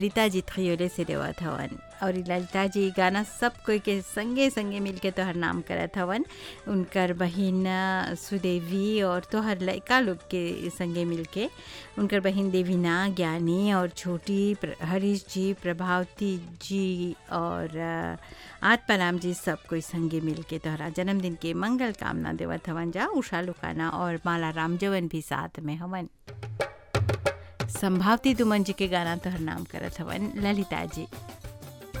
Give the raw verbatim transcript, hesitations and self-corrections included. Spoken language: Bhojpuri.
रीता जी थयोले से देवत हवन और इ ललिता जी गाना सब कोई के संगे संगे मिलके तोहर नाम करत हवन। उनकर बहिन सुदेवी और तोहर लड़का लोग के संगे मिलके, उनकर बहिन देवीना, ज्ञानी और छोटी, हरीश जी, प्रभावती जी और आत्माराम जी सब कोई संगे मिलके तोहरा जन्मदिन के मंगल कामना देवत हवन जा। उषा लुकाना और माला रामजवन भी साथ में हवन। संभावती दुमन जी के गाना तोहर नाम करत हवन ललिता जी।